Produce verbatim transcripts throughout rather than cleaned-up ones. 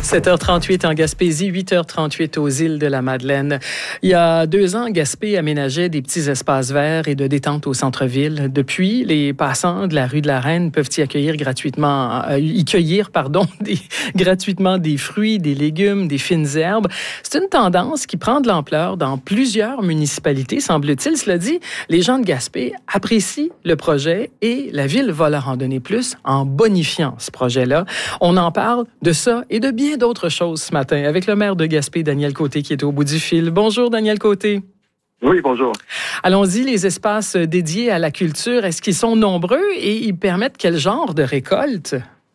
sept heures trente-huit en Gaspésie, huit heures trente-huit aux îles de la Madeleine. Il y a deux ans, Gaspé aménageait des petits espaces verts et de détente au centre-ville. Depuis, les passants de la rue de la Reine peuvent y accueillir gratuitement, euh, y cueillir, pardon, des, gratuitement des fruits, des légumes, des fines herbes. C'est une tendance qui prend de l'ampleur dans plusieurs municipalités, semble-t-il. Cela dit, les gens de Gaspé apprécient le projet et la ville va leur en donner plus en bonifiant ce projet-là. On en parle de ça et de bien d'autres choses ce matin avec le maire de Gaspé, Daniel Côté, qui est au bout du fil. Bonjour, Daniel Côté. Oui, bonjour. Allons-y, les espaces dédiés à la culture, est-ce qu'ils sont nombreux et ils permettent quel genre de récolte?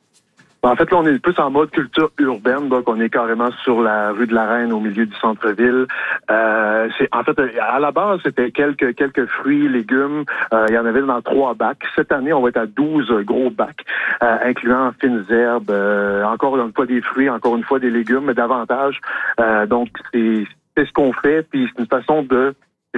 En fait, là, on est plus en mode culture urbaine, donc on est carrément sur la rue de la Reine, au milieu du centre-ville. Euh, c'est, en fait, à la base, c'était quelques quelques fruits, légumes. Euh, il y en avait dans trois bacs. Cette année, on va être à douze gros bacs, euh, incluant fines herbes, euh, encore une fois des fruits, encore une fois des légumes, mais davantage. Euh, donc, c'est, c'est ce qu'on fait, puis c'est une façon de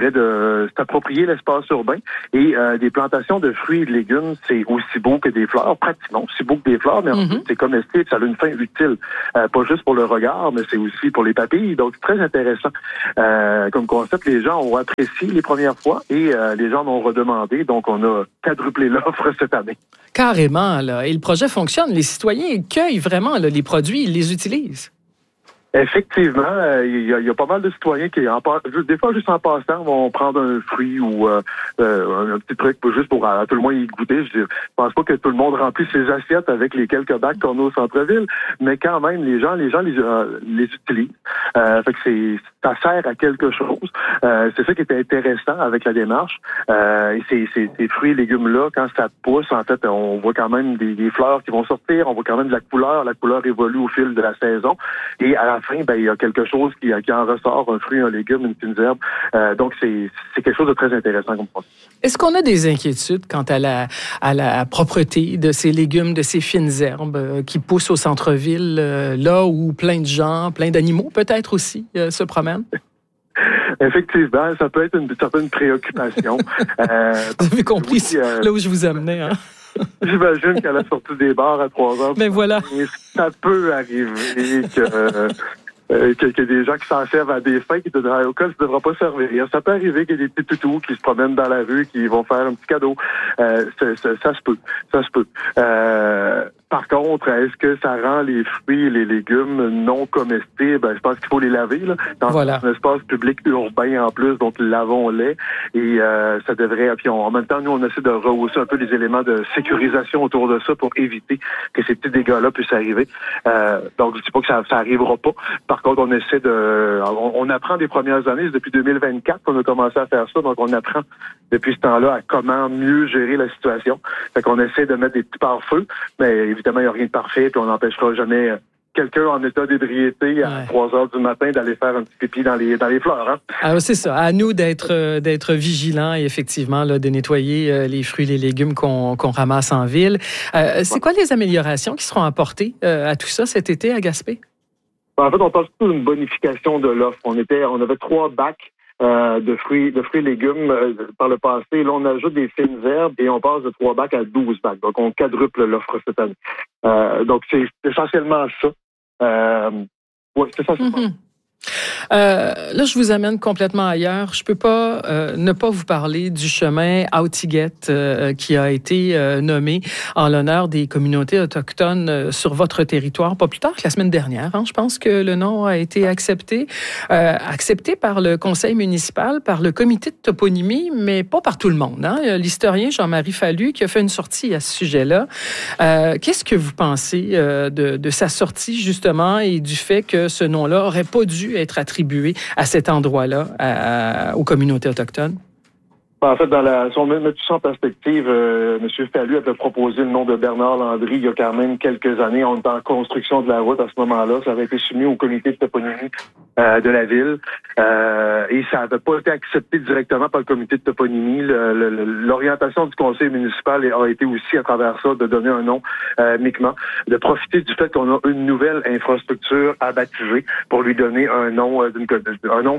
de s'approprier l'espace urbain et euh, des plantations de fruits et de légumes, c'est aussi beau que des fleurs, pratiquement aussi beau que des fleurs, mais en Mm-hmm. fait, c'est comestible, ça a une fin utile, euh, pas juste pour le regard, mais c'est aussi pour les papilles, donc c'est très intéressant. Euh, comme concept, les gens ont apprécié les premières fois et euh, les gens m'ont redemandé, donc on a quadruplé l'offre cette année. Carrément, là. Et le projet fonctionne. Les citoyens cueillent vraiment là, les produits, ils les utilisent. Effectivement, euh, il, y a, il y a pas mal de citoyens qui, en, des fois, juste en passant, vont prendre un fruit ou euh, euh, un petit truc juste pour à, à tout le monde y goûter. Je, je pense pas que tout le monde remplit ses assiettes avec les quelques bacs qu'on a au centre-ville, mais quand même, les gens, les gens les, euh, les utilisent. Euh, fait que c'est, ça sert à quelque chose. Euh, c'est ça qui est intéressant avec la démarche. Euh, et ces, ces, ces fruits et légumes-là, quand ça pousse, en fait, on voit quand même des, des fleurs qui vont sortir. On voit quand même de la couleur. La couleur évolue au fil de la saison. Et à la fin, ben, il y a quelque chose qui, qui en ressort, un fruit, un légume, une fine herbe. Euh, donc, c'est, c'est quelque chose de très intéressant comme processus. Est-ce qu'on a des inquiétudes quant à la, à la propreté de ces légumes, de ces fines herbes euh, qui poussent au centre-ville, euh, là où plein de gens, plein d'animaux peut-être aussi euh, se promènent? Effectivement, ça peut être une certaine préoccupation. euh, Vous avez compris oui, euh, là où je vous amenais, hein? J'imagine qu'à la sortie des bars à trois heures, ben voilà. ça peut arriver que... Euh, Euh, qu'il y a des gens qui s'en servent à des fins qui au cas, ça ne devra pas servir. Ça peut arriver qu'il y ait des petits toutous qui se promènent dans la rue, qui vont faire un petit cadeau. Euh, ça, ça, ça se peut. Ça se peut. Euh, par contre, est-ce que ça rend les fruits et les légumes non comestibles? Ben, je pense qu'il faut les laver, là. Dans voilà. un espace public urbain en plus, donc lavons-les. Et euh, ça devrait... Puis on, en même temps, nous, on essaie de rehausser un peu les éléments de sécurisation autour de ça pour éviter que ces petits dégâts-là puissent arriver. Euh, donc, je dis pas que ça, ça arrivera pas. Par contre, on essaie de... On, on apprend des premières années. C'est depuis deux mille vingt-quatre qu'on a commencé à faire ça. Donc, on apprend depuis ce temps-là à comment mieux gérer la situation. Fait qu'on essaie de mettre des petits pare-feux. Mais évidemment, il n'y a rien de parfait. Puis on n'empêchera jamais quelqu'un en état d'ébriété à ouais. trois heures du matin d'aller faire un petit pipi dans les, dans les fleurs. Hein? Alors, c'est ça. À nous d'être, euh, d'être vigilants et effectivement là, de nettoyer euh, les fruits et les légumes qu'on, qu'on ramasse en ville. Euh, c'est quoi les améliorations qui seront apportées euh, à tout ça cet été à Gaspé? En fait, on parle surtout d'une bonification de l'offre. On était, on avait trois bacs euh, de fruits, de fruits et légumes euh, par le passé. Là, on ajoute des fines herbes et on passe de trois bacs à douze bacs. Donc, on quadruple l'offre cette année. Euh, donc, c'est essentiellement ça. Euh, oui, c'est essentiellement Mm-hmm. Euh, là, je vous amène complètement ailleurs. Je peux pas euh, ne pas vous parler du chemin Outiguet euh, qui a été euh, nommé en l'honneur des communautés autochtones euh, sur votre territoire, pas plus tard que la semaine dernière. Hein. Je pense que le nom a été accepté, euh, accepté par le conseil municipal, par le comité de toponymie, mais pas par tout le monde. Hein. Il y a l'historien Jean-Marie Fallu qui a fait une sortie à ce sujet-là. Euh, qu'est-ce que vous pensez euh, de, de sa sortie, justement, et du fait que ce nom-là aurait pas dû être attribué à cet endroit-là, à, aux communautés autochtones? En fait, dans la, si on met tout ça en perspective, euh, M. Fallu avait proposé le nom de Bernard Landry il y a quand même quelques années. On était en construction de la route à ce moment-là. Ça avait été soumis au comité de toponymie euh, de la ville. Euh, et ça n'avait pas été accepté directement par le comité de toponymie. Le, le, l'orientation du conseil municipal a été aussi, à travers ça, de donner un nom euh, Mi'kmaq, de profiter du fait qu'on a une nouvelle infrastructure à baptiser pour lui donner un nom, euh, d'une, un nom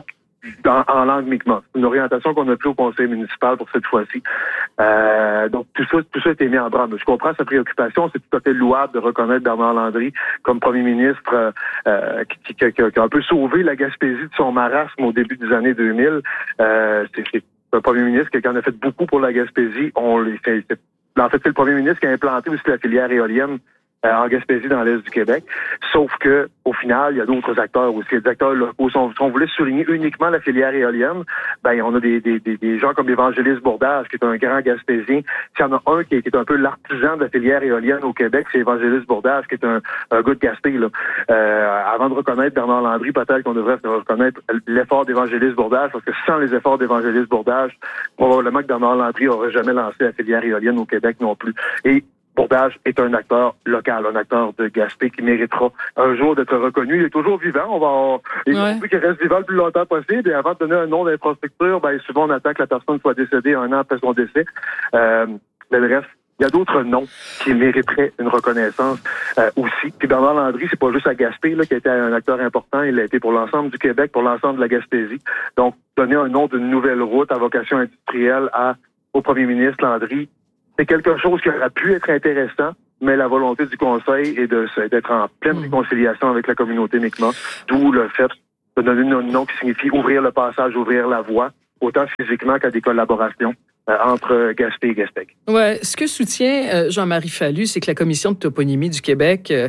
en, en langue Mi'kmaq. C'est une orientation qu'on a pris au conseil municipal pour cette fois-ci. Euh, donc, tout ça, tout ça a été mis en branle. Je comprends sa préoccupation. C'est tout à fait louable de reconnaître Bernard Landry comme premier ministre euh, qui, qui, qui, qui a un peu sauvé la Gaspésie de son marasme au début des années deux mille. Euh, c'est, c'est un premier ministre qui en a fait beaucoup pour la Gaspésie. On les fait, c'est, en fait, c'est le premier ministre qui a implanté aussi la filière éolienne euh, en Gaspésie, dans l'est du Québec. Sauf que, au final, il y a d'autres acteurs aussi. Les acteurs locaux. Si on, si on voulait souligner uniquement la filière éolienne, ben, on a des, des, des, des gens comme Évangéliste Bourdage, qui est un grand Gaspésien. S'il y en a un qui est, qui est un peu l'artisan de la filière éolienne au Québec, c'est Évangéliste Bourdage, qui est un, un gars de Gaspé, là. Euh, avant de reconnaître Bernard Landry, peut-être qu'on devrait reconnaître l'effort d'Évangéliste Bourdage, parce que sans les efforts d'Évangéliste Bourdage, probablement que Bernard Landry n'aurait jamais lancé la filière éolienne au Québec non plus. Et Bourdage est un acteur local, un acteur de Gaspé qui méritera un jour d'être reconnu. Il est toujours vivant. On va, il ouais. veut qu'il reste vivant le plus longtemps possible. Et avant de donner un nom d'infrastructure, ben, souvent on attend que la personne soit décédée un an après son décès. Euh, mais bref, il y a d'autres noms qui mériteraient une reconnaissance euh, aussi. Puis Bernard Landry, c'est pas juste à Gaspé là, qui a été un acteur important. Il a été pour l'ensemble du Québec, pour l'ensemble de la Gaspésie. Donc, donner un nom d'une nouvelle route à vocation industrielle à, au premier ministre Landry, c'est quelque chose qui aurait pu être intéressant, mais la volonté du Conseil est de, d'être en pleine réconciliation avec la communauté Mi'kmaq, d'où le fait de donner un nom qui signifie ouvrir le passage, ouvrir la voie, autant physiquement qu'à des collaborations euh, entre Gaspé et Gaspé. Ouais, ce que soutient euh, Jean-Marie Fallu, c'est que la Commission de toponymie du Québec, euh,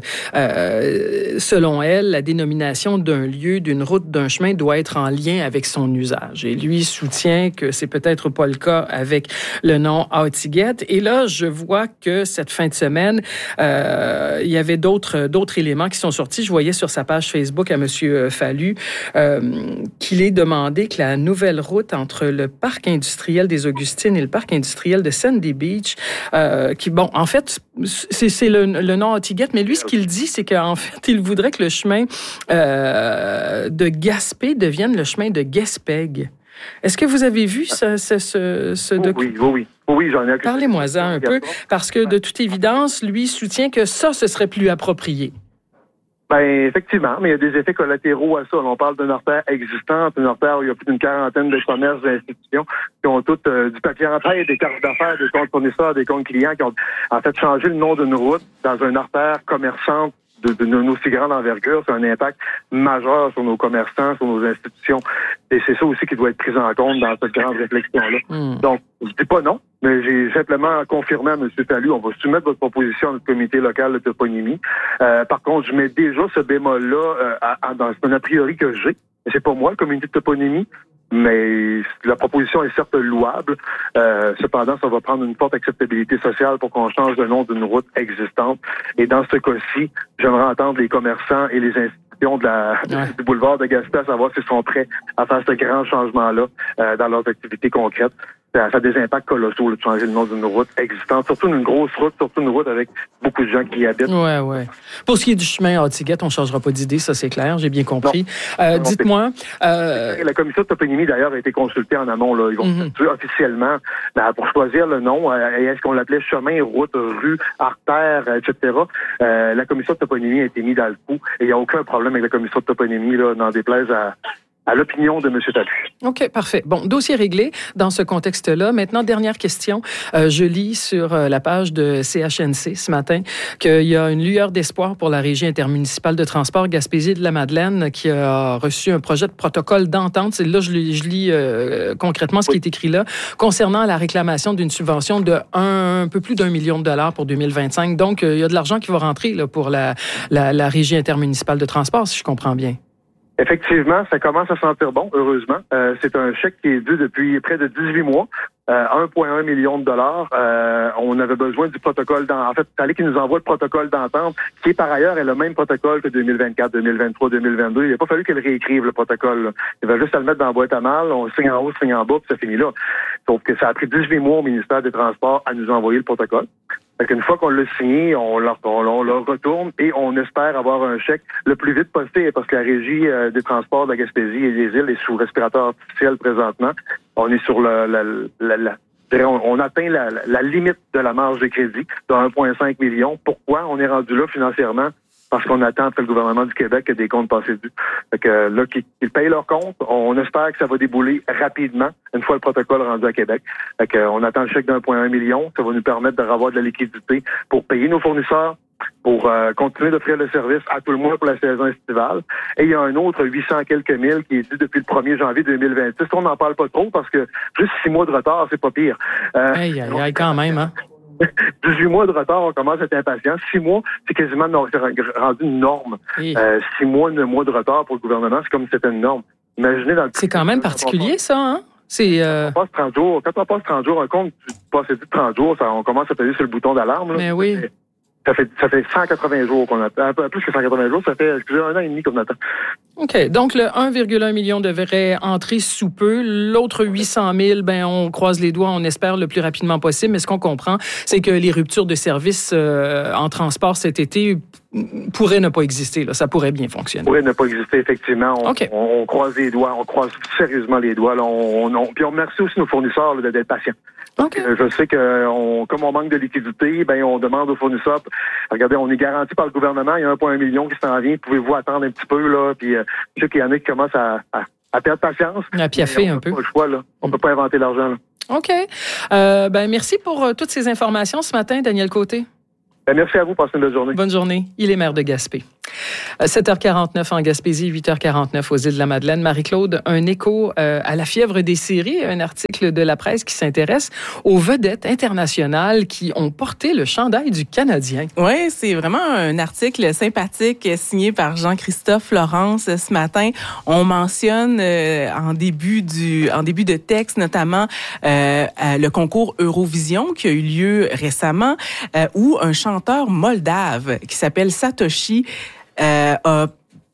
euh, selon elle, la dénomination d'un lieu, d'une route, d'un chemin doit être en lien avec son usage. Et lui soutient que c'est peut-être pas le cas avec le nom Outiguette. Et là, je vois que cette fin de semaine, euh, il y avait d'autres d'autres éléments qui sont sortis. Je voyais sur sa page Facebook à Monsieur Fallu euh, qu'il est demandé que la nouvelle route entre le parc industriel des Augustines et le parc industriel de Sandy Beach, euh, qui, bon, en fait, c'est, c'est le, le nom Outiguette, mais lui, ce qu'il dit, c'est qu'en fait, il voudrait que le chemin euh, de Gaspé devienne le chemin de Gaspègue. Est-ce que vous avez vu ce, ce, ce, ce oui, document? Oui, oui, oui. Oui, j'en ai. Parlez-moi-en un peu, parce que de toute évidence, lui soutient que ça, ce serait plus approprié. Ben effectivement, mais il y a des effets collatéraux à ça. On parle d'une artère existante, une artère où il y a plus d'une quarantaine de commerces d'institutions qui ont toutes euh, du papier en tête, des cartes d'affaires, des comptes fournisseurs, des comptes clients, qui ont en fait changé le nom d'une route dans une artère commerçante de, de, de aussi grande envergure. C'est un impact majeur sur nos commerçants, sur nos institutions. Et c'est ça aussi qui doit être pris en compte dans cette grande réflexion-là. Mmh. Donc, je dis pas non, mais j'ai simplement confirmé à M. Fallu, on va soumettre votre proposition à notre comité local de toponymie. Euh, par contre, je mets déjà ce bémol-là euh, à, à, dans un a priori que j'ai. C'est pas moi, le comité de toponymie, mais la proposition est certes louable. Euh, cependant, ça va prendre une forte acceptabilité sociale pour qu'on change le nom d'une route existante. Et dans ce cas-ci, j'aimerais entendre les commerçants et les institutions de la, ouais. du boulevard de Gaspé à savoir s'ils sont prêts à faire ce grand changement-là euh, dans leurs activités concrètes. Ça a des impacts colossaux là, de changer le nom d'une route existante, surtout une grosse route, surtout une route avec beaucoup de gens qui y habitent. Ouais, ouais. Pour ce qui est du chemin Outiguette, on ne changera pas d'idée, ça c'est clair, j'ai bien compris. Euh, non, dites-moi... Euh... La commission de toponymie, d'ailleurs, a été consultée en amont. Là. Ils vont mm-hmm. officiellement là, pour choisir le nom. Euh, est-ce qu'on l'appelait chemin, route, rue, artère, et cetera. Euh, la commission de toponymie a été mise dans le coup et il n'y a aucun problème avec la commission de toponymie, là, n'en déplaise à... à l'opinion de M. Fallu. OK, parfait. Bon, dossier réglé dans ce contexte-là. Maintenant, dernière question. Euh, je lis sur euh, la page de C H N C ce matin qu'il y a une lueur d'espoir pour la Régie intermunicipale de transport Gaspésie-de-la-Madeleine qui a reçu un projet de protocole d'entente. C'est là, je, je lis euh, concrètement ce oui. qui est écrit là, concernant la réclamation d'une subvention de un, un peu plus d'un million de dollars pour deux mille vingt-cinq. Donc, euh, il y a de l'argent qui va rentrer là, pour la, la, la Régie intermunicipale de transport, si je comprends bien. Effectivement, ça commence à sentir bon, heureusement. Euh, c'est un chèque qui est dû depuis près de dix-huit mois, euh, un virgule un million de dollars. Euh, on avait besoin du protocole d'entente. En fait, il fallait qu'il nous envoie le protocole d'entente, qui est par ailleurs est le même protocole que deux mille vingt-quatre, deux mille vingt-trois, deux mille vingt-deux. Il n'a pas fallu qu'elle réécrive le protocole. Là. Il va juste à le mettre dans la boîte à mal. On signe en haut, signe en bas, puis ça finit là. Sauf que ça a pris dix-huit mois au ministère des Transports à nous envoyer le protocole. Fait qu'une fois qu'on l'a signé, on le, on, on le retourne et on espère avoir un chèque le plus vite possible parce que la Régie euh, des transports de la Gaspésie et des îles est sous respirateur artificiel présentement. On est sur le, la, la, la on, on atteint la, la limite de la marge de crédit de un virgule cinq million. Pourquoi on est rendu là financièrement? parce qu'on attend après le gouvernement du Québec que des comptes passés dus. Fait que là, qu'ils, qu'ils payent leurs comptes, on espère que ça va débouler rapidement, une fois le protocole rendu à Québec. Fait que, on attend le chèque d'un virgule un million, ça va nous permettre de revoir de la liquidité pour payer nos fournisseurs, pour euh, continuer d'offrir le service à tout le monde pour la saison estivale. Et il y a un autre huit cents quelques mille qui est dû depuis le premier janvier deux mille vingt-six. On n'en parle pas trop parce que juste six mois de retard, c'est pas pire. Euh, aïe, aïe, aïe, quand même, hein? dix-huit mois de retard, on commence à être impatient. Six mois, c'est quasiment rendu une norme. Oui. Euh, six mois, neuf mois de retard pour le gouvernement, c'est comme si c'était une norme. Imaginez dans le C'est quand même particulier, ça, hein? C'est, euh... Quand on passe trente jours, quand on passe trente jours, un compte, tu passes de trente jours, ça, on commence à payer sur le bouton d'alarme. Là. Mais oui. Ça fait, ça fait cent quatre-vingts jours qu'on attend. Un peu plus que cent quatre-vingts jours, ça fait excusez, un an et demi qu'on attend. OK. Donc, le un virgule un million devrait entrer sous peu. L'autre huit cent mille, ben, on croise les doigts, on espère le plus rapidement possible. Mais ce qu'on comprend, c'est que les ruptures de services euh, en transport cet été pourraient ne pas exister. Là. Ça pourrait bien fonctionner. Pourrait ne pas exister, effectivement. On, okay. on, on croise les doigts, on croise sérieusement les doigts. Là. On, on, puis on remercie aussi nos fournisseurs là, d'être patients. Okay. Euh, je sais que on, comme on manque de liquidité, ben on demande aux fournisseurs. Regardez, on est garanti par le gouvernement. Il y a un virgule un million qui s'en vient. Pouvez-vous attendre un petit peu là? Puis euh, je sais qu'il y en a qui commencent à, à, à perdre patience. À piaffer un peu. On n'a pas le choix là. On peut pas inventer l'argent. Là. OK. Euh, ben merci pour euh, toutes ces informations ce matin, Daniel Côté. Ben, merci à vous. Passez une bonne journée. Bonne journée. Il est maire de Gaspé. sept heures quarante-neuf en Gaspésie, huit heures quarante-neuf aux îles de la Madeleine. Marie-Claude, un écho euh, à la fièvre des séries, un article de la presse qui s'intéresse aux vedettes internationales qui ont porté le chandail du Canadien. Oui, c'est vraiment un article sympathique signé par Jean-Christophe Laurence ce matin. On mentionne euh, en début du en début de texte notamment euh, le concours Eurovision qui a eu lieu récemment euh, où un chanteur moldave qui s'appelle Satoshi Euh, a,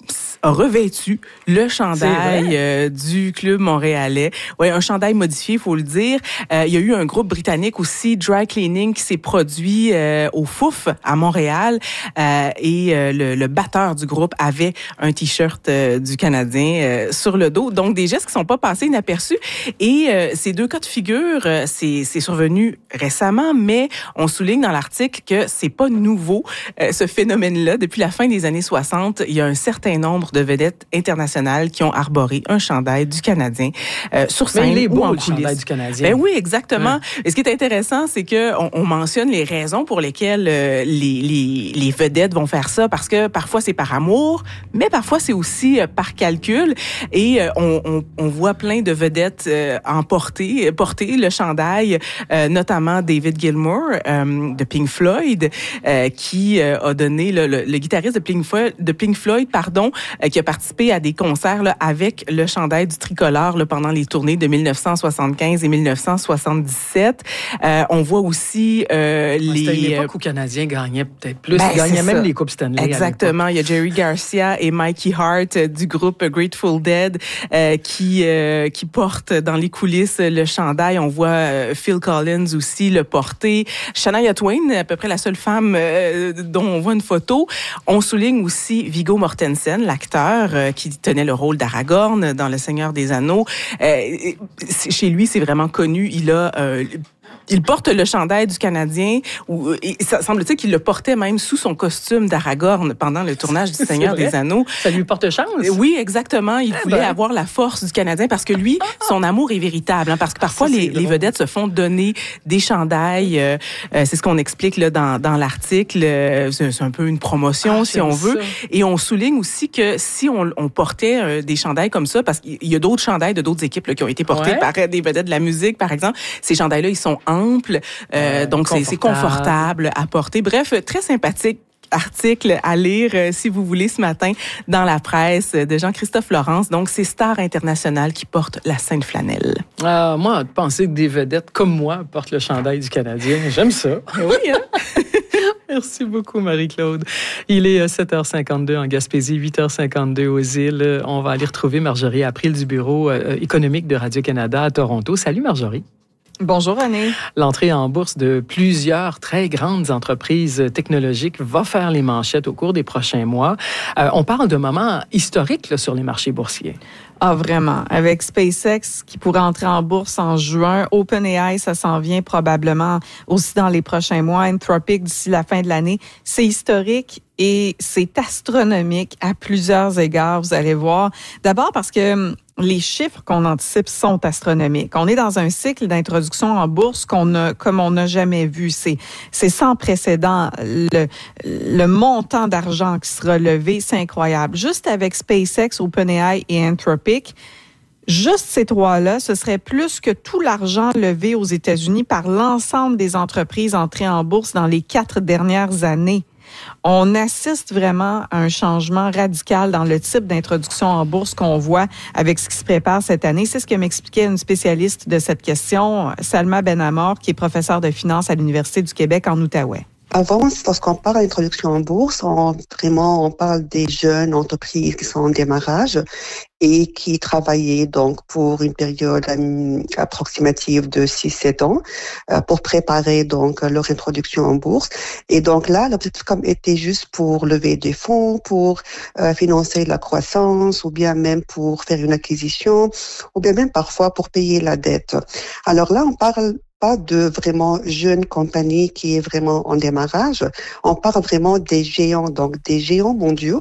a revêtu le chandail euh, du club montréalais. Ouais, un chandail modifié, il faut le dire. Euh, il y a eu un groupe britannique aussi, Dry Cleaning, qui s'est produit euh, au Fouf à Montréal euh, et euh, le, le batteur du groupe avait un t-shirt euh, du Canadien euh, sur le dos. Donc, des gestes qui sont pas passés inaperçus. Et euh, ces deux cas de figure, euh, c'est, c'est survenu récemment, mais on souligne dans l'article que c'est pas nouveau, euh, ce phénomène-là. Depuis la fin des années soixante, il y a un certain nombre de vedettes internationales qui ont arboré un chandail du Canadien euh, sur scène. Mais il est beau, ou en le coulisses. chandail du Canadien. Ben oui, exactement. Ouais. Et ce qui est intéressant, c'est que on, on mentionne les raisons pour lesquelles euh, les, les, les vedettes vont faire ça, parce que parfois c'est par amour, mais parfois c'est aussi euh, par calcul. Et euh, on, on, on voit plein de vedettes euh, en porter, porter le chandail, euh, notamment David Gilmour euh, de Pink Floyd, euh, qui euh, a donné le, le, le guitariste de Pink Floyd, de Pink Floyd, pardon, euh, qui a participé à des concerts là, avec le chandail du tricolore là, pendant les tournées de dix-neuf cent soixante-quinze et dix-neuf cent soixante-dix-sept. Euh, on voit aussi euh, les... C'était une époque où le Canadien gagnait peut-être plus. Ben, il gagnait même ça. Les Coupes Stanley. Exactement. Il y a Jerry Garcia et Mikey Hart euh, du groupe Grateful Dead euh, qui euh, qui portent dans les coulisses le chandail. On voit euh, Phil Collins aussi le porter. Shania Twain, à peu près la seule femme euh, dont on voit une photo. On souligne aussi Viggo Mortensen, l'acteur euh, qui tenait le rôle d'Aragorn dans Le Seigneur des Anneaux. Euh, chez lui, c'est vraiment connu. Il a euh, Il porte le chandail du Canadien, ou et ça semble-t-il qu'il le portait même sous son costume d'Aragorn pendant le tournage du Seigneur des Anneaux. Ça lui porte chance. Oui, exactement. Il eh voulait ben. avoir la force du Canadien parce que lui, son amour est véritable. Hein, parce que parfois, ah, ça, les, les vedettes se font donner des chandails. Euh, euh, c'est ce qu'on explique là dans, dans l'article. C'est, c'est un peu une promotion, ah, si on veut. Ça. Et on souligne aussi que si on, on portait euh, des chandails comme ça, parce qu'il y a d'autres chandails de d'autres équipes là, qui ont été portés ouais. par des vedettes de la musique, par exemple. Ces chandails-là, ils sont ample, euh, ouais, donc c'est, c'est confortable à porter. Bref, très sympathique article à lire euh, si vous voulez ce matin dans la presse de Jean-Christophe Laurence. Donc, c'est Star International qui porte la sainte flanelle. Euh, moi, penser que des vedettes comme moi portent le chandail du Canadien, j'aime ça. Oui, hein? Merci beaucoup, Marie-Claude. Il est sept heures cinquante-deux en Gaspésie, huit heures cinquante-deux aux îles. On va aller retrouver Marjorie April du bureau euh, économique de Radio-Canada à Toronto. Salut, Marjorie. Bonjour, René. L'entrée en bourse de plusieurs très grandes entreprises technologiques va faire les manchettes au cours des prochains mois. Euh, on parle d'un moment historique là, sur les marchés boursiers. Ah, vraiment. Avec SpaceX qui pourrait entrer en bourse en juin, OpenAI, ça s'en vient probablement aussi dans les prochains mois, Anthropic d'ici la fin de l'année. C'est historique et c'est astronomique à plusieurs égards, vous allez voir. D'abord parce que les chiffres qu'on anticipe sont astronomiques. On est dans un cycle d'introduction en bourse qu'on a, comme on n'a jamais vu. C'est, c'est sans précédent. Le, le montant d'argent qui sera levé, c'est incroyable. Juste avec SpaceX, OpenAI et Anthropic, juste ces trois-là, ce serait plus que tout l'argent levé aux États-Unis par l'ensemble des entreprises entrées en bourse dans les quatre dernières années. On assiste vraiment à un changement radical dans le type d'introduction en bourse qu'on voit avec ce qui se prépare cette année. C'est ce que m'expliquait une spécialiste de cette question, Salma Benamor, qui est professeure de finance à l'Université du Québec en Outaouais. Avant, lorsqu'on parle d'introduction en bourse, on, vraiment, on parle des jeunes entreprises qui sont en démarrage et qui travaillaient donc pour une période approximative de six sept ans euh, pour préparer donc leur introduction en bourse. Et donc là, l'objectif comme était juste pour lever des fonds, pour euh, financer la croissance, ou bien même pour faire une acquisition, ou bien même parfois pour payer la dette. Alors là, on parle pas de vraiment jeunes compagnies qui est vraiment en démarrage. On parle vraiment des géants, donc des géants mondiaux.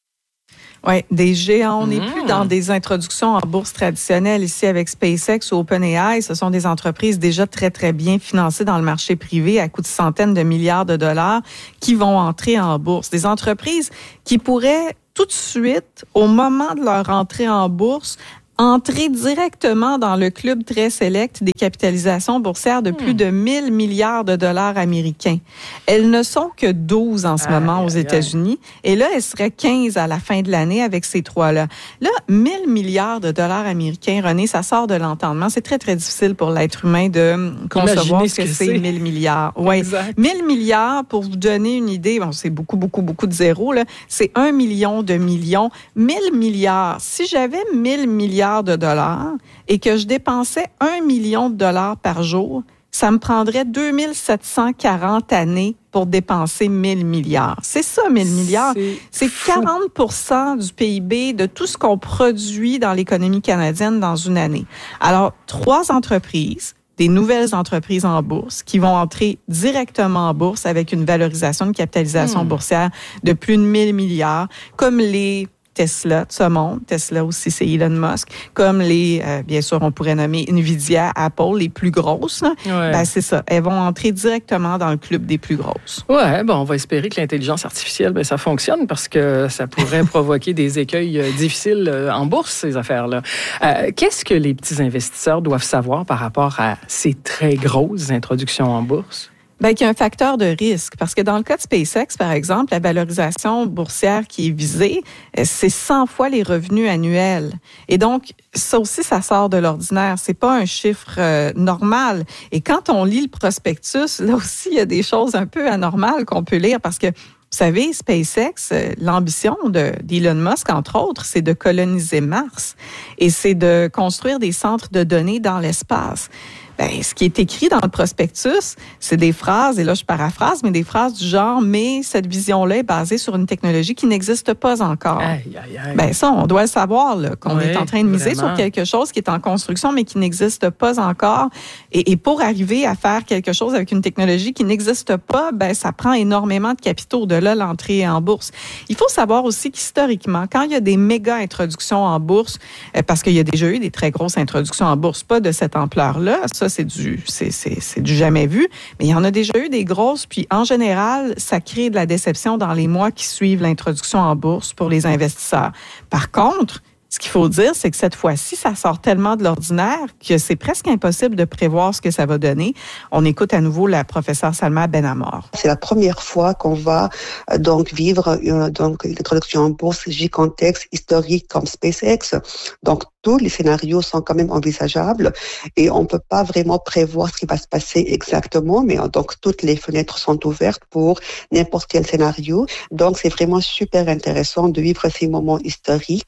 Oui, des géants. On n'est mmh. plus dans des introductions en bourse traditionnelles ici avec SpaceX ou OpenAI. Ce sont des entreprises déjà très, très bien financées dans le marché privé à coût de centaines de milliards de dollars qui vont entrer en bourse. Des entreprises qui pourraient tout de suite, au moment de leur entrée en bourse, entrer directement dans le club très sélect des capitalisations boursières de plus de mille milliards de dollars américains. Elles ne sont que douze en ce aïe, moment aux aïe, États-Unis. Aïe. Et là, elles seraient quinze à la fin de l'année avec ces trois-là. Là, mille milliards de dollars américains, René, ça sort de l'entendement. C'est très, très difficile pour l'être humain de concevoir ce que, que c'est mille milliards. Oui, mille milliards, pour vous donner une idée, bon, c'est beaucoup, beaucoup, beaucoup de zéros, là. C'est un million de millions. mille milliards. Si j'avais mille milliards de dollars et que je dépensais un million de dollars par jour, ça me prendrait deux mille sept cent quarante années pour dépenser mille milliards. C'est ça, mille milliards. C'est, c'est quarante pour cent du P I B de tout ce qu'on produit dans l'économie canadienne dans une année. Alors, trois entreprises, des nouvelles entreprises en bourse qui vont entrer directement en bourse avec une valorisation de capitalisation mmh. boursière de plus de mille milliards, comme les Tesla de ce monde. Tesla aussi, c'est Elon Musk. Comme les, euh, bien sûr, on pourrait nommer Nvidia, Apple, les plus grosses. Ouais. Ben, c'est ça. Elles vont entrer directement dans le club des plus grosses. Ouais, bon, on va espérer que l'intelligence artificielle, ben, ça fonctionne parce que ça pourrait provoquer des écueils euh, difficiles euh, en bourse, ces affaires-là. Euh, qu'est-ce que les petits investisseurs doivent savoir par rapport à ces très grosses introductions en bourse? Bien, qu'il y a un facteur de risque. Parce que dans le cas de SpaceX, par exemple, la valorisation boursière qui est visée, c'est cent fois les revenus annuels. Et donc, ça aussi, ça sort de l'ordinaire. C'est pas un chiffre euh, normal. Et quand on lit le prospectus, là aussi, il y a des choses un peu anormales qu'on peut lire parce que vous savez, SpaceX, l'ambition de, d'Elon Musk, entre autres, c'est de coloniser Mars et c'est de construire des centres de données dans l'espace. Ben, ce qui est écrit dans le prospectus, c'est des phrases, et là je paraphrase, mais des phrases du genre « mais cette vision-là est basée sur une technologie qui n'existe pas encore ». Aïe, aïe, aïe. Ben ça, on doit le savoir, là, qu'on oui, est en train de miser vraiment. sur quelque chose qui est en construction, mais qui n'existe pas encore. Et, et pour arriver à faire quelque chose avec une technologie qui n'existe pas, ben ça prend énormément de capitaux, de là l'entrée en bourse. Il faut savoir aussi qu'historiquement, quand il y a des méga introductions en bourse, parce qu'il y a déjà eu des très grosses introductions en bourse, pas de cette ampleur-là, ça c'est du, c'est, c'est, c'est du jamais vu, mais il y en a déjà eu des grosses, puis en général, ça crée de la déception dans les mois qui suivent l'introduction en bourse pour les investisseurs. Par contre, ce qu'il faut dire, c'est que cette fois-ci, ça sort tellement de l'ordinaire que c'est presque impossible de prévoir ce que ça va donner. On écoute à nouveau la professeure Salma Benamor. C'est la première fois qu'on va donc vivre une, donc, une introduction en bourse gigantesque, historique comme SpaceX. Donc, tous les scénarios sont quand même envisageables et on peut pas vraiment prévoir ce qui va se passer exactement, mais donc toutes les fenêtres sont ouvertes pour n'importe quel scénario. Donc, c'est vraiment super intéressant de vivre ces moments historiques.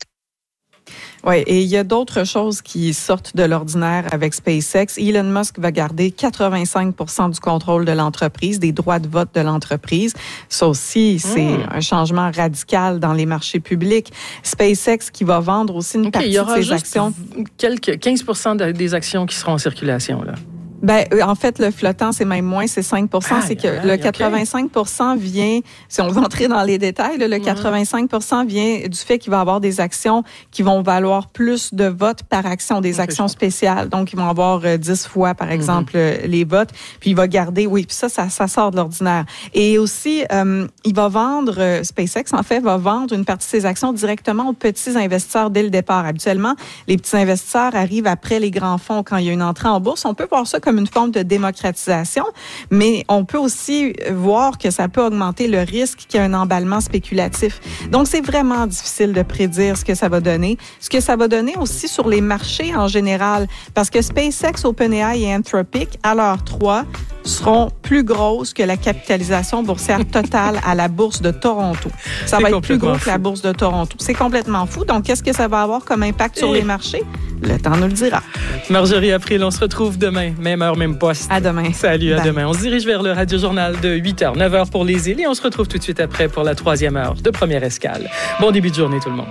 Oui, et il y a d'autres choses qui sortent de l'ordinaire avec SpaceX. Elon Musk va garder quatre-vingt-cinq pour cent du contrôle de l'entreprise, des droits de vote de l'entreprise. Ça aussi, c'est mmh. un changement radical dans les marchés publics. SpaceX qui va vendre aussi une okay, partie il y aura de ses juste actions. Quelques quinze pour cent des actions qui seront en circulation, là. Ben, en fait, le flottant, c'est même moins, c'est cinq pour cent. Aïe, c'est que aïe, le quatre-vingt-cinq pour cent okay. vient, si on veut entrer dans les détails, là, le quatre-vingt-cinq pour cent vient du fait qu'il va y avoir des actions qui vont valoir plus de votes par action, des actions spéciales. Donc, ils vont avoir euh, dix fois, par exemple, mm-hmm. les votes. Puis, il va garder, oui, puis ça, ça, ça sort de l'ordinaire. Et aussi, euh, il va vendre, euh, SpaceX, en fait, va vendre une partie de ses actions directement aux petits investisseurs dès le départ. Habituellement, les petits investisseurs arrivent après les grands fonds quand il y a une entrée en bourse. On peut voir ça comme une forme de démocratisation, mais on peut aussi voir que ça peut augmenter le risque qu'il y ait un emballement spéculatif. Donc, c'est vraiment difficile de prédire ce que ça va donner. Ce que ça va donner aussi sur les marchés en général, parce que SpaceX, OpenAI et Anthropic, à l'heure trois, seront plus grosses que la capitalisation boursière totale à la bourse de Toronto. Ça c'est va être plus gros fou. que la bourse de Toronto. C'est complètement fou. Donc, qu'est-ce que ça va avoir comme impact sur les marchés? Le temps nous le dira. Marjorie April, on se retrouve demain. Même heure, même poste. À demain. Salut, à Bye. demain. On se dirige vers le Radio-Journal de huit heures, neuf heures pour les îles et on se retrouve tout de suite après pour la troisième heure de Première Escale. Bon début de journée, tout le monde.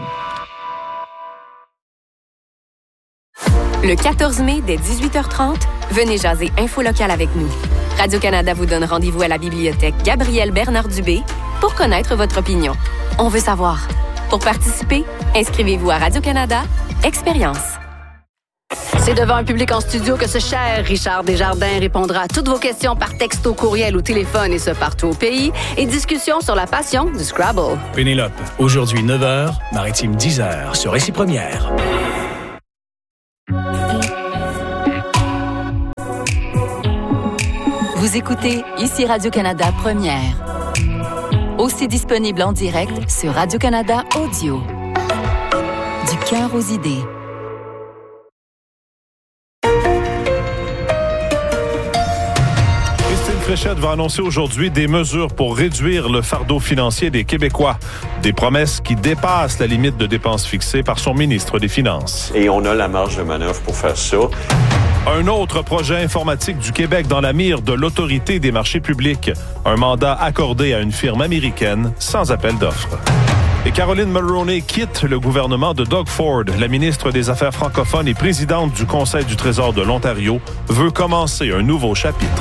Le quatorze mai, dès dix-huit heures trente, venez jaser Info locale avec nous. Radio-Canada vous donne rendez-vous à la bibliothèque Gabriel Bernard-Dubé pour connaître votre opinion. On veut savoir. Pour participer, inscrivez-vous à Radio-Canada Expérience. C'est devant un public en studio que ce cher Richard Desjardins répondra à toutes vos questions par texto, courriel ou téléphone et ce partout au pays et discussion sur la passion du Scrabble. Pénélope, aujourd'hui neuf heures, Maritime dix heures sur Récit Première. Vous écoutez ici Radio-Canada Première. Aussi disponible en direct sur Radio-Canada Audio. Du cœur aux idées. Christine Fréchette va annoncer aujourd'hui des mesures pour réduire le fardeau financier des Québécois. Des promesses qui dépassent la limite de dépenses fixée par son ministre des Finances. Et on a la marge de manœuvre pour faire ça. Un autre projet informatique du Québec dans la mire de l'Autorité des marchés publics. Un mandat accordé à une firme américaine sans appel d'offres. Et Caroline Mulroney quitte le gouvernement de Doug Ford. La ministre des Affaires francophones et présidente du Conseil du Trésor de l'Ontario veut commencer un nouveau chapitre.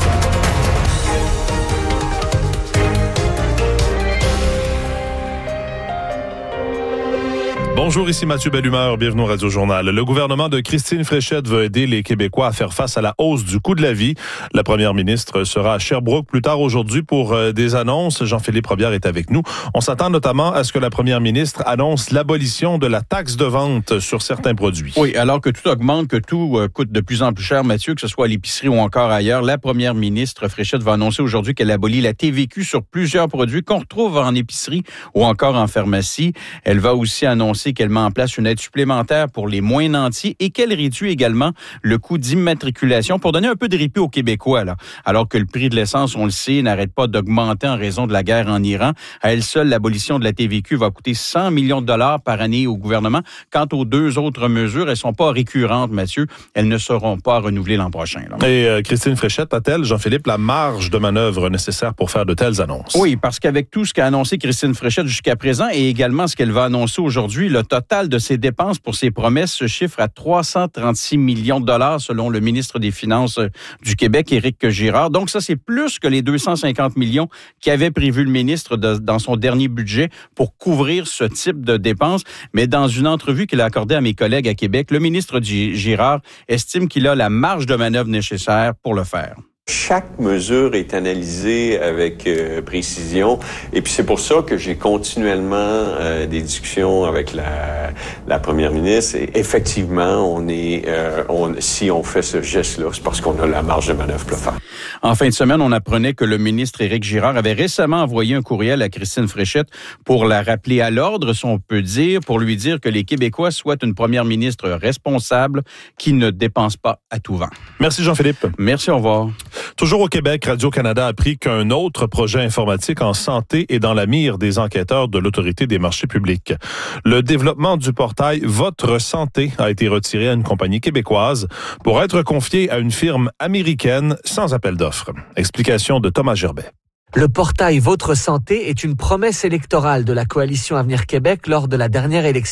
Bonjour, ici Mathieu Bellumeur, bienvenue au Radio-Journal. Le gouvernement de Christine Fréchette veut aider les Québécois à faire face à la hausse du coût de la vie. La première ministre sera à Sherbrooke plus tard aujourd'hui pour euh, des annonces. Jean-Philippe Robillard est avec nous. On s'attend notamment à ce que la première ministre annonce l'abolition de la taxe de vente sur certains produits. Oui, alors que tout augmente, que tout euh, coûte de plus en plus cher, Mathieu, que ce soit à l'épicerie ou encore ailleurs, la première ministre Fréchette va annoncer aujourd'hui qu'elle abolit la T V Q sur plusieurs produits qu'on retrouve en épicerie ou encore en pharmacie. Elle va aussi annoncer qu'elle met en place une aide supplémentaire pour les moins nantis et qu'elle réduit également le coût d'immatriculation pour donner un peu de répit aux Québécois. Là. Alors que le prix de l'essence, on le sait, n'arrête pas d'augmenter en raison de la guerre en Iran. À elle seule, l'abolition de la T V Q va coûter cent millions de dollars par année au gouvernement. Quant aux deux autres mesures, elles ne sont pas récurrentes, Mathieu. Elles ne seront pas renouvelées l'an prochain. Là. Et euh, Christine Fréchette a-t-elle, Jean-Philippe, la marge de manœuvre nécessaire pour faire de telles annonces? Oui, parce qu'avec tout ce qu'a annoncé Christine Fréchette jusqu'à présent et également ce qu'elle va annoncer aujourd'hui, le total de ses dépenses pour ses promesses se chiffre à trois cent trente-six millions de dollars selon le ministre des Finances du Québec, Éric Girard. Donc ça, c'est plus que les deux cent cinquante millions qu'avait prévu le ministre de, dans son dernier budget pour couvrir ce type de dépenses. Mais dans une entrevue qu'il a accordée à mes collègues à Québec, le ministre Girard estime qu'il a la marge de manœuvre nécessaire pour le faire. Chaque mesure est analysée avec euh, précision et puis c'est pour ça que j'ai continuellement euh, des discussions avec la, la première ministre et effectivement, on est, euh, on, si on fait ce geste-là, c'est parce qu'on a la marge de manœuvre pour le faire. En fin de semaine, on apprenait que le ministre Éric Girard avait récemment envoyé un courriel à Christine Fréchette pour la rappeler à l'ordre, si on peut dire, pour lui dire que les Québécois souhaitent une première ministre responsable qui ne dépense pas à tout vent. Merci Jean-Philippe. Merci, au revoir. Toujours au Québec, Radio-Canada a appris qu'un autre projet informatique en santé est dans la mire des enquêteurs de l'Autorité des marchés publics. Le développement du portail Votre Santé a été retiré à une compagnie québécoise pour être confié à une firme américaine sans appel d'offres. Explication de Thomas Gerbet. Le portail Votre Santé est une promesse électorale de la coalition Avenir Québec lors de la dernière élection.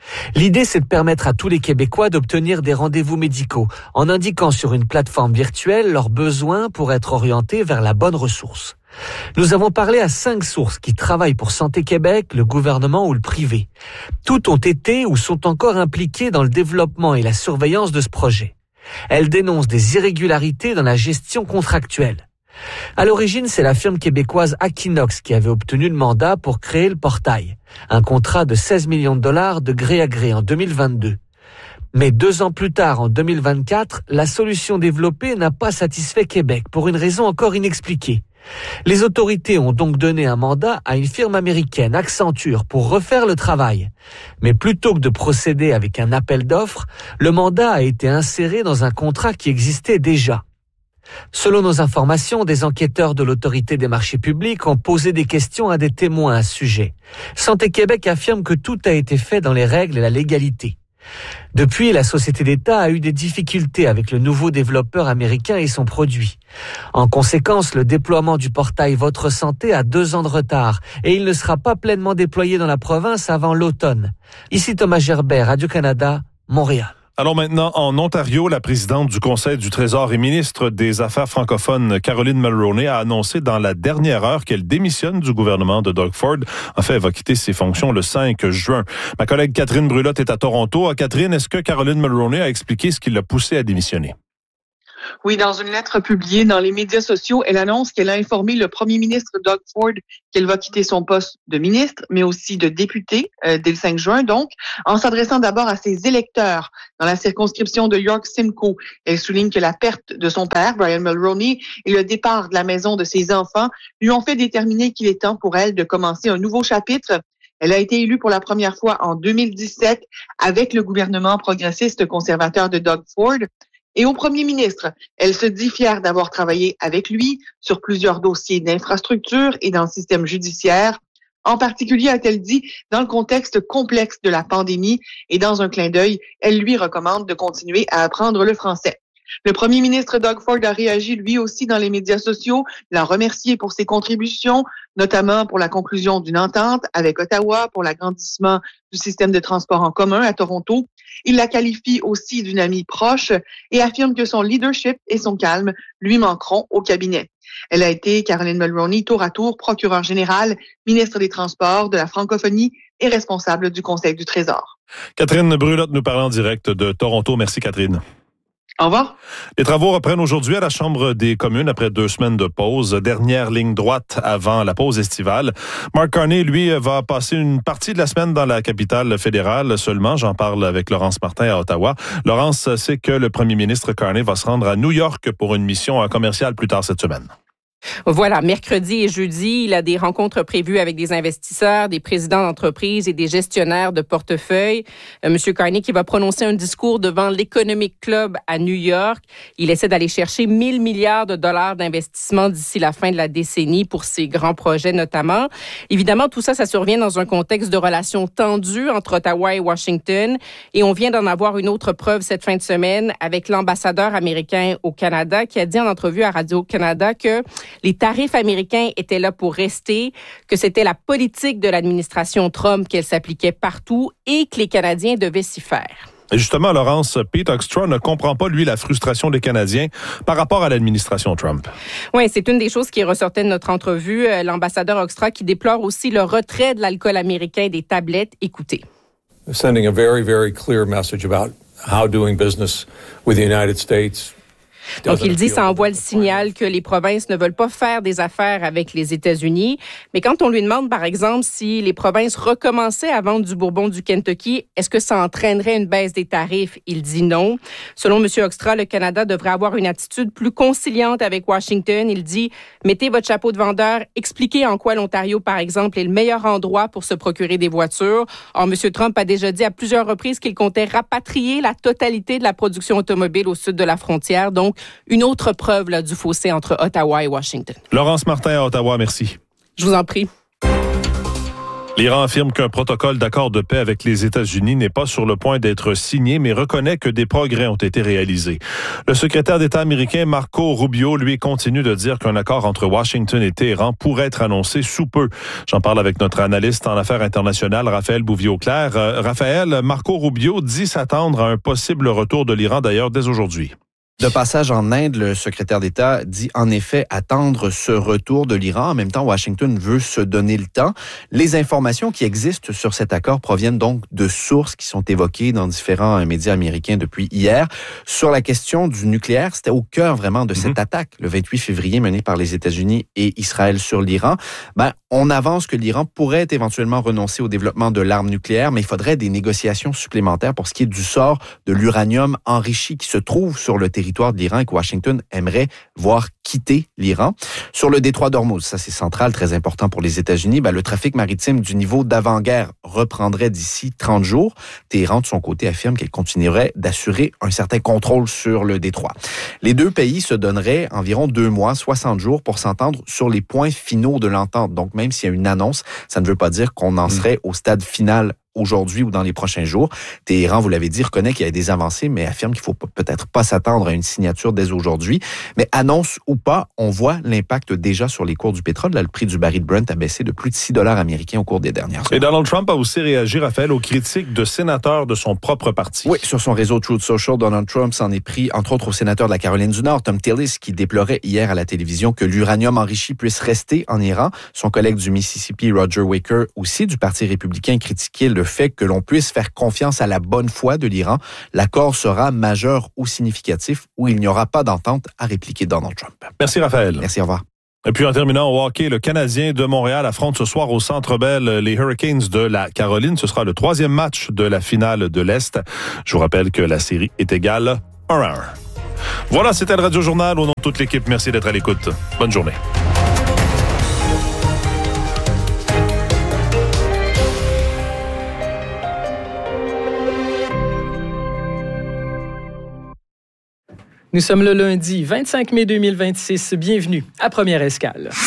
L'idée, c'est de permettre à tous les Québécois d'obtenir des rendez-vous médicaux en indiquant sur une plateforme virtuelle leurs besoins pour être orientés vers la bonne ressource. Nous avons parlé à cinq sources qui travaillent pour Santé Québec, le gouvernement ou le privé. Toutes ont été ou sont encore impliquées dans le développement et la surveillance de ce projet. Elles dénoncent des irrégularités dans la gestion contractuelle. À l'origine, c'est la firme québécoise Aquinox qui avait obtenu le mandat pour créer le portail. Un contrat de seize millions de dollars de gré à gré en deux mille vingt-deux. Mais deux ans plus tard, en deux mille vingt-quatre, la solution développée n'a pas satisfait Québec pour une raison encore inexpliquée. Les autorités ont donc donné un mandat à une firme américaine, Accenture, pour refaire le travail. Mais plutôt que de procéder avec un appel d'offres, le mandat a été inséré dans un contrat qui existait déjà. Selon nos informations, des enquêteurs de l'Autorité des marchés publics ont posé des questions à des témoins à ce sujet. Santé Québec affirme que tout a été fait dans les règles et la légalité. Depuis, la société d'État a eu des difficultés avec le nouveau développeur américain et son produit. En conséquence, le déploiement du portail Votre Santé a deux ans de retard et il ne sera pas pleinement déployé dans la province avant l'automne. Ici Thomas Gerbet, Radio-Canada, Montréal. Alors maintenant, en Ontario, la présidente du Conseil du Trésor et ministre des Affaires francophones, Caroline Mulroney, a annoncé dans la dernière heure qu'elle démissionne du gouvernement de Doug Ford. En fait, elle va quitter ses fonctions le cinq juin. Ma collègue Catherine Brulotte est à Toronto. Catherine, est-ce que Caroline Mulroney a expliqué ce qui l'a poussée à démissionner? Oui, dans une lettre publiée dans les médias sociaux, elle annonce qu'elle a informé le premier ministre Doug Ford qu'elle va quitter son poste de ministre, mais aussi de député euh, dès le cinq juin, donc, en s'adressant d'abord à ses électeurs dans la circonscription de York-Simcoe. Elle souligne que la perte de son père, Brian Mulroney, et le départ de la maison de ses enfants lui ont fait déterminer qu'il est temps pour elle de commencer un nouveau chapitre. Elle a été élue pour la première fois en deux mille dix-sept avec le gouvernement progressiste conservateur de Doug Ford. Et au premier ministre, elle se dit fière d'avoir travaillé avec lui sur plusieurs dossiers d'infrastructure et dans le système judiciaire. En particulier, a-t-elle dit, dans le contexte complexe de la pandémie et dans un clin d'œil, elle lui recommande de continuer à apprendre le français. Le premier ministre Doug Ford a réagi lui aussi dans les médias sociaux, l'a remercié pour ses contributions, notamment pour la conclusion d'une entente avec Ottawa pour l'agrandissement du système de transport en commun à Toronto. Il la qualifie aussi d'une amie proche et affirme que son leadership et son calme lui manqueront au cabinet. Elle a été, Caroline Mulroney, tour à tour procureure générale, ministre des Transports, de la francophonie et responsable du Conseil du Trésor. Catherine Brulotte nous parle en direct de Toronto. Merci Catherine. Au revoir. Les travaux reprennent aujourd'hui à la Chambre des communes après deux semaines de pause. Dernière ligne droite avant la pause estivale. Mark Carney, lui, va passer une partie de la semaine dans la capitale fédérale seulement. J'en parle avec Laurence Martin à Ottawa. Laurence, c'est que le premier ministre Carney va se rendre à New York pour une mission commerciale plus tard cette semaine. Voilà, mercredi et jeudi, il a des rencontres prévues avec des investisseurs, des présidents d'entreprises et des gestionnaires de portefeuille. Euh, Monsieur Carney qui va prononcer un discours devant l'Economic Club à New York. Il essaie d'aller chercher mille milliards de dollars d'investissement d'ici la fin de la décennie pour ses grands projets notamment. Évidemment, tout ça, ça survient dans un contexte de relations tendues entre Ottawa et Washington. Et on vient d'en avoir une autre preuve cette fin de semaine avec l'ambassadeur américain au Canada qui a dit en entrevue à Radio-Canada que les tarifs américains étaient là pour rester, que c'était la politique de l'administration Trump qu'elle s'appliquait partout et que les Canadiens devaient s'y faire. Et justement, Laurence, Pete Hoekstra ne comprend pas, lui, la frustration des Canadiens par rapport à l'administration Trump. Oui, c'est une des choses qui ressortait de notre entrevue. L'ambassadeur Hoekstra qui déplore aussi le retrait de l'alcool américain des tablettes. Écoutez. Sending a very, very clear message about how doing business with the United States. Donc, il dit, ça envoie le signal que les provinces ne veulent pas faire des affaires avec les États-Unis. Mais quand on lui demande, par exemple, si les provinces recommençaient à vendre du bourbon du Kentucky, est-ce que ça entraînerait une baisse des tarifs? Il dit non. Selon M. Hoekstra, le Canada devrait avoir une attitude plus conciliante avec Washington. Il dit, mettez votre chapeau de vendeur, expliquez en quoi l'Ontario, par exemple, est le meilleur endroit pour se procurer des voitures. Or, M. Trump a déjà dit à plusieurs reprises qu'il comptait rapatrier la totalité de la production automobile au sud de la frontière. Donc, une autre preuve là, du fossé entre Ottawa et Washington. Laurence Martin à Ottawa, merci. Je vous en prie. L'Iran affirme qu'un protocole d'accord de paix avec les États-Unis n'est pas sur le point d'être signé, mais reconnaît que des progrès ont été réalisés. Le secrétaire d'État américain Marco Rubio, lui, continue de dire qu'un accord entre Washington et Téhéran pourrait être annoncé sous peu. J'en parle avec notre analyste en affaires internationales, Raphaël Bouvier-Auclair. Euh, Raphaël, Marco Rubio dit s'attendre à un possible retour de l'Iran, d'ailleurs, dès aujourd'hui. De passage en Inde, le secrétaire d'État dit en effet attendre ce retour de l'Iran. En même temps, Washington veut se donner le temps. Les informations qui existent sur cet accord proviennent donc de sources qui sont évoquées dans différents médias américains depuis hier. Sur la question du nucléaire, c'était au cœur vraiment de cette mm-hmm. attaque, le vingt-huit février, menée par les États-Unis et Israël sur l'Iran. Ben, on avance que l'Iran pourrait éventuellement renoncer au développement de l'arme nucléaire, mais il faudrait des négociations supplémentaires pour ce qui est du sort de l'uranium enrichi qui se trouve sur le territoire territoire de l'Iran et que Washington aimerait voir quitter l'Iran. Sur le détroit d'Ormuz, ça c'est central, très important pour les États-Unis, ben, le trafic maritime du niveau d'avant-guerre reprendrait d'ici trente jours. Téhéran, de son côté, affirme qu'elle continuerait d'assurer un certain contrôle sur le détroit. Les deux pays se donneraient environ deux mois, soixante jours, pour s'entendre sur les points finaux de l'entente. Donc, même s'il y a une annonce, ça ne veut pas dire qu'on en serait au stade final aujourd'hui ou dans les prochains jours. Téhéran, vous l'avez dit, reconnaît qu'il y a des avancées, mais affirme qu'il faut peut-être pas s'attendre à une signature dès aujourd'hui. Mais annonce ou pas, on voit l'impact déjà sur les cours du pétrole. Là, le prix du baril Brent a baissé de plus de six dollars américains au cours des dernières heures. Et Donald Trump a aussi réagi, Raphaël, aux critiques de sénateurs de son propre parti. Oui, sur son réseau Truth Social, Donald Trump s'en est pris, entre autres, au sénateur de la Caroline du Nord, Tom Tillis, qui déplorait hier à la télévision que l'uranium enrichi puisse rester en Iran. Son collègue du Mississippi, Roger Wicker, aussi du Parti républicain, critiquait le fait que l'on puisse faire confiance à la bonne foi de l'Iran. L'accord sera majeur ou significatif ou il n'y aura pas d'entente, a répliqué Donald Trump. Merci, Raphaël. Merci, au revoir. Et puis en terminant au hockey, le Canadien de Montréal affronte ce soir au Centre Bell les Hurricanes de la Caroline. Ce sera le troisième match de la finale de l'Est. Je vous rappelle que la série est égale un à un. Voilà, c'était le Radio Journal. Au nom de toute l'équipe, merci d'être à l'écoute. Bonne journée. Nous sommes le lundi vingt-cinq mai deux mille vingt-six. Bienvenue à Première Escale.